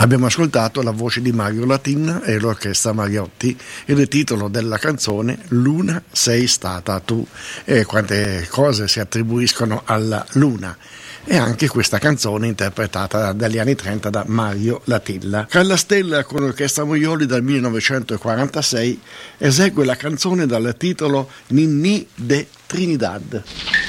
Abbiamo ascoltato la voce di Mario Latin e l'orchestra Mariotti e il titolo della canzone Luna sei stata tu, e quante cose si attribuiscono alla luna. E anche questa canzone interpretata dagli anni 30 da Mario Latilla. Carla Stella con l'orchestra Moioli dal 1946 esegue la canzone dal titolo Ninní de Trinidad.